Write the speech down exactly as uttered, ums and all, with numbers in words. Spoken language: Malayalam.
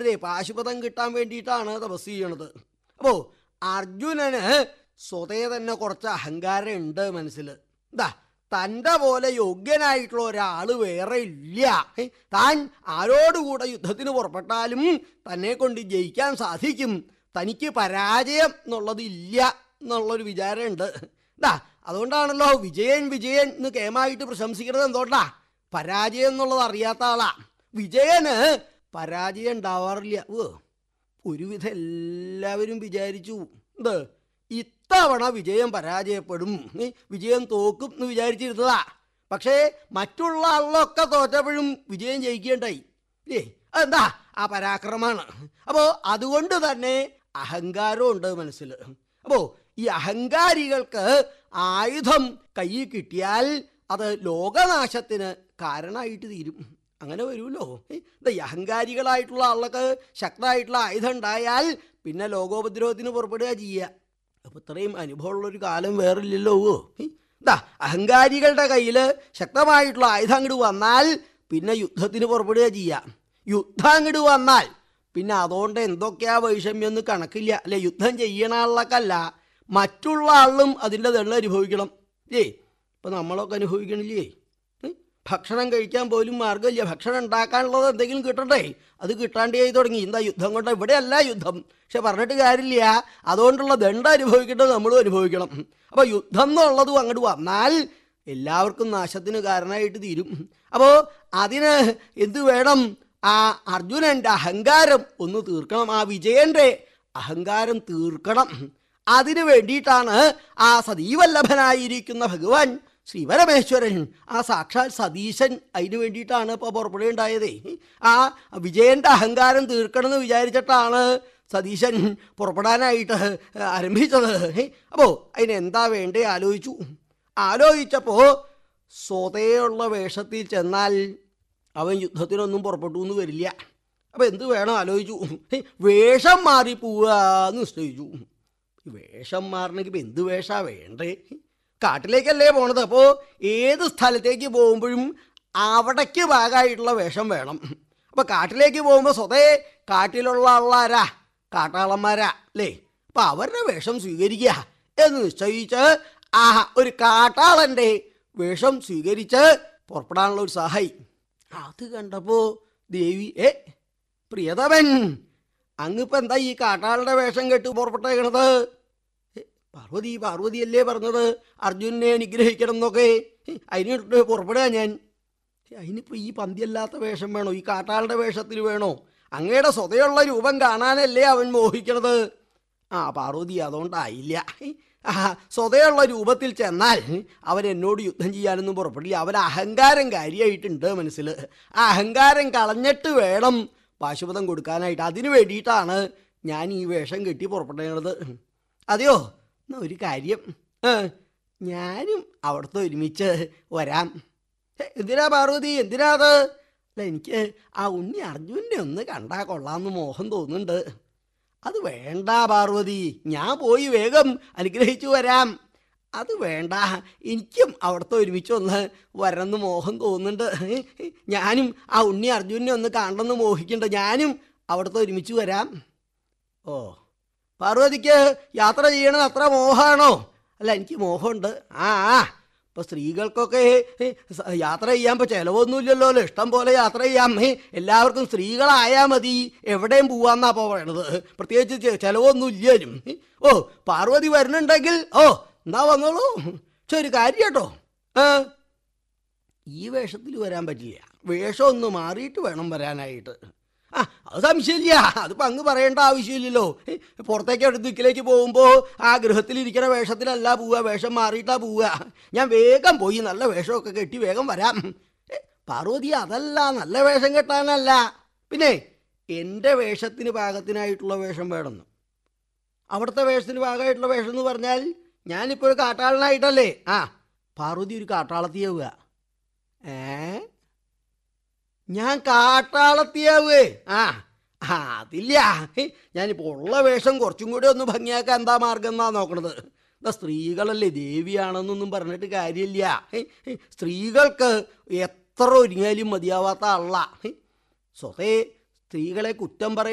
അവരിതേ പാശുപതം കിട്ടാൻ വേണ്ടിയിട്ടാണ് തപസ് ചെയ്യണത്. അപ്പോൾ അർജുനന് സ്വതേ തന്നെ കുറച്ച് അഹങ്കാരം ഉണ്ട് മനസ്സിൽ. എന്താ, തൻ്റെ പോലെ യോഗ്യനായിട്ടുള്ള ഒരാൾ വേറെ ഇല്ല. താൻ ആരോടുകൂടെ യുദ്ധത്തിന് പുറപ്പെട്ടാലും തന്നെ കൊണ്ട് ജയിക്കാൻ സാധിക്കും, തനിക്ക് പരാജയം എന്നുള്ളതില്ല എന്നുള്ളൊരു വിചാരമുണ്ട്. എന്താ, അതുകൊണ്ടാണല്ലോ വിജയൻ വിജയൻ എന്ന് കേമായിട്ട് പ്രശംസിക്കുന്നത്. എന്തുകൊണ്ടാ? പരാജയം എന്നുള്ളത് അറിയാത്ത ആളാ. വിജയന് പരാജയം ഉണ്ടാവാറില്ല. ഓ, ഒരുവിധം എല്ലാവരും വിചാരിച്ചു എന്ത്, ഇത്തവണ വിജയം പരാജയപ്പെടും, വിജയം തോക്കും എന്ന് വിചാരിച്ചിരുന്നതാ. പക്ഷേ മറ്റുള്ള ആളിലൊക്കെ തോറ്റപ്പോഴും വിജയം ജയിക്കേണ്ടായി. ഏ അതെന്താ? ആ പരാക്രമമാണ്. അപ്പോൾ അതുകൊണ്ട് തന്നെ അഹങ്കാരമുണ്ട് മനസ്സിൽ. അപ്പോൾ ഈ അഹങ്കാരികൾക്ക് ആയുധം കയ്യിൽ കിട്ടിയാൽ അത് ലോകനാശത്തിന് കാരണമായിട്ട് തീരും. അങ്ങനെ വരുമല്ലോ. ഈ അഹങ്കാരികളായിട്ടുള്ള ആളുകൾക്ക് ശക്തമായിട്ടുള്ള ആയുധം ഉണ്ടായാൽ പിന്നെ ലോകോപദ്രവത്തിന് പുറപ്പെടുക ചെയ്യുക. അപ്പോൾ ഇത്രയും അനുഭവമുള്ളൊരു കാലം വേറില്ലല്ലോ. എന്താ, അഹങ്കാരികളുടെ കയ്യിൽ ശക്തമായിട്ടുള്ള ആയുധം അങ്ങോട്ട് വന്നാൽ പിന്നെ യുദ്ധത്തിന് പുറപ്പെടുക ചെയ്യുക. യുദ്ധം അങ്ങോട്ട് വന്നാൽ പിന്നെ അതുകൊണ്ട് എന്തൊക്കെയാ വൈഷമ്യം എന്ന് കണക്കില്ല. അല്ലെ, യുദ്ധം ചെയ്യണ ആളിലൊക്കെയല്ല, മറ്റുള്ള ആളിലും അതിൻ്റെ ദണ്ണം അനുഭവിക്കണം. ഏ ഇപ്പം നമ്മളൊക്കെ അനുഭവിക്കണില്ലേ? ഭക്ഷണം കഴിക്കാൻ പോലും മാർഗ്ഗമില്ല. ഭക്ഷണം ഉണ്ടാക്കാനുള്ളത് എന്തെങ്കിലും കിട്ടണ്ടേ? അത് കിട്ടാണ്ടേ തുടങ്ങി. എന്താ, യുദ്ധം കൊണ്ട്? ഇവിടെയല്ല യുദ്ധം, പക്ഷെ പറഞ്ഞിട്ട് കാര്യമില്ല. അതുകൊണ്ടുള്ള ദണ്ഡം അനുഭവിക്കേണ്ടത് നമ്മളും അനുഭവിക്കണം. അപ്പോൾ യുദ്ധം എന്നുള്ളതും അങ്ങോട്ട് വന്നാൽ എല്ലാവർക്കും നാശത്തിന് കാരണമായിട്ട് തീരും. അപ്പോൾ അതിന് എന്ത് വേണം? ആ അർജുനൻ്റെ അഹങ്കാരം ഒന്ന് തീർക്കണം, ആ വിജയൻ്റെ അഹങ്കാരം തീർക്കണം. അതിനു വേണ്ടിയിട്ടാണ് ആ സതീവല്ലഭനായിരിക്കുന്ന ഭഗവാൻ ശ്രീപരമേശ്വരൻ, ആ സാക്ഷാൽ സതീശൻ, അതിനു വേണ്ടിയിട്ടാണ് ഇപ്പോൾ പുറപ്പെടുകയുണ്ടായതേ. ആ വിജയൻ്റെ അഹങ്കാരം തീർക്കണമെന്ന് വിചാരിച്ചിട്ടാണ് സതീശൻ പുറപ്പെടാനായിട്ട് ആരംഭിച്ചത്. അപ്പോൾ അതിനെന്താ വേണ്ടേ ആലോചിച്ചു. ആലോചിച്ചപ്പോൾ സ്വതയുള്ള വേഷത്തിൽ ചെന്നാൽ അവൻ യുദ്ധത്തിനൊന്നും പുറപ്പെട്ടു എന്ന് വരില്ല. അപ്പോൾ എന്ത് വേണം ആലോചിച്ചു. വേഷം മാറി പോവുക എന്ന് നിശ്ചയിച്ചു. വേഷം മാറണമെങ്കിൽ ഇപ്പം എന്ത് വേഷമാണ് വേണ്ടേ? കാട്ടിലേക്കല്ലേ പോണത്. അപ്പോൾ ഏത് സ്ഥലത്തേക്ക് പോകുമ്പോഴും അവിടേക്ക് ഭാഗമായിട്ടുള്ള വേഷം വേണം. അപ്പോൾ കാട്ടിലേക്ക് പോകുമ്പോൾ സ്വതേ കാട്ടിലുള്ള ആളാരാ? കാട്ടാളന്മാരാ അല്ലേ? അപ്പം അവരുടെ വേഷം സ്വീകരിക്കുക എന്ന് നിശ്ചയിച്ച് ആ ഒരു കാട്ടാളൻ്റെ വേഷം സ്വീകരിച്ച് പുറപ്പെടാനുള്ള ഒരു സഹായി. അത് കണ്ടപ്പോൾ ദേവി, ഏ പ്രിയതമൻ, അങ്ങിപ്പോൾ എന്താ ഈ കാട്ടാളുടെ വേഷം കെട്ട് പുറപ്പെട്ടേക്കണത്? പാർവതി പാർവതിയല്ലേ പറഞ്ഞത് അർജുനെ അനുഗ്രഹിക്കണം എന്നൊക്കെ. അതിനിട്ട് പുറപ്പെടുക ഞാൻ. അതിനിപ്പോൾ ഈ പന്തിയല്ലാത്ത വേഷം വേണോ? ഈ കാട്ടാളുടെ വേഷത്തിൽ വേണോ? അങ്ങയുടെ സ്വതയുള്ള രൂപം കാണാനല്ലേ അവൻ മോഹിക്കണത്. ആ പാർവതി, അതുകൊണ്ടായില്ല. ആ സ്വതയുള്ള രൂപത്തിൽ ചെന്നാൽ അവൻ എന്നോട് യുദ്ധം ചെയ്യാനൊന്നും പുറപ്പെടില്ല. അവൻ അഹങ്കാരം കാര്യമായിട്ടുണ്ട് മനസ്സിൽ. ആ അഹങ്കാരം കളഞ്ഞിട്ട് വേണം പാശുപതം കൊടുക്കാനായിട്ട്. അതിനു വേണ്ടിയിട്ടാണ് ഞാൻ ഈ വേഷം കെട്ടി പുറപ്പെട്ടത്. അതെയോ? എന്നാ ഒരു കാര്യം, ഞാനും അവിടുത്തെ ഒരുമിച്ച് വരാം. എന്തിനാ പാർവതി, എന്തിനാ അത്? അല്ല, എനിക്ക് ആ ഉണ്ണി അർജുനെ ഒന്ന് കണ്ടാൽ കൊള്ളാമെന്ന് മോഹം തോന്നുന്നുണ്ട്. അത് വേണ്ട പാർവതി, ഞാൻ പോയി വേഗം അനുഗ്രഹിച്ചു വരാം. അത് വേണ്ട, എനിക്കും അവിടുത്തെ ഒരുമിച്ച് ഒന്ന് വരണമെന്ന് മോഹം തോന്നുന്നുണ്ട്. ഞാനും ആ ഉണ്ണി അർജുനെ ഒന്ന് കാണണമെന്ന് മോഹിക്കുന്നുണ്ട്. ഞാനും അവിടുത്തെ ഒരുമിച്ച് വരാം. ഓ, പാർവതിക്ക് യാത്ര ചെയ്യണത് അത്ര മോഹമാണോ? അല്ല, എനിക്ക് മോഹമുണ്ട്. ആ ആ ഇപ്പോൾ സ്ത്രീകൾക്കൊക്കെ യാത്ര ചെയ്യാൻ ഇപ്പോൾ ചിലവൊന്നുമില്ലല്ലോ, ഇഷ്ടം പോലെ യാത്ര ചെയ്യാം. എല്ലാവർക്കും സ്ത്രീകളായാൽ മതി, എവിടെയും പോവാന്നാ അപ്പോൾ പറയണത്. പ്രത്യേകിച്ച് ചിലവൊന്നും ഇല്ലേലും. ഓ, പാർവതി വരുന്നുണ്ടെങ്കിൽ ഓ എന്താ വന്നോളൂ. പക്ഷെ ഒരു കാര്യം കേട്ടോ, ഈ വേഷത്തിൽ വരാൻ പറ്റില്ല. വേഷം ഒന്ന് മാറിയിട്ട് വേണം വരാനായിട്ട്. ആ അത് സംശയമില്ല, അതിപ്പോൾ അങ്ങ് പറയേണ്ട ആവശ്യമില്ലല്ലോ. പുറത്തേക്ക് അടുത്ത് ദിക്കിലേക്ക് പോകുമ്പോൾ ആ ഗൃഹത്തിലിരിക്കുന്ന വേഷത്തിലല്ല പോവുക, വേഷം മാറിയിട്ടാ പോവുക. ഞാൻ വേഗം പോയി നല്ല വേഷമൊക്കെ കെട്ടി വേഗം വരാം. പാർവതി, അതല്ല, നല്ല വേഷം കെട്ടാനല്ല, പിന്നെ എൻ്റെ വേഷത്തിന് പാകത്തിനായിട്ടുള്ള വേഷം വേണമെന്ന്. അവിടുത്തെ വേഷത്തിന് പാകമായിട്ടുള്ള വേഷം എന്ന് പറഞ്ഞാൽ ഞാനിപ്പോൾ ഒരു കാട്ടാളനായിട്ടല്ലേ? ആ പാർവതി ഒരു കാട്ടാളത്തിയാവുക. ഏ ഞാൻ കാട്ടാളത്തിയാവേ? ആ ആ അതില്ല, ഞാനിപ്പോൾ ഉള്ള വേഷം കുറച്ചും കൂടി ഒന്ന് ഭംഗിയാക്കാൻ എന്താ മാർഗം എന്നാ നോക്കണത്. എന്താ, സ്ത്രീകളല്ലേ, ദേവിയാണെന്നൊന്നും പറഞ്ഞിട്ട് കാര്യമില്ല. സ്ത്രീകൾക്ക് എത്ര ഒരുങ്ങിയാലും മതിയാവാത്ത ആളാ. സ്വതേ സ്ത്രീകളെ കുറ്റം പറയും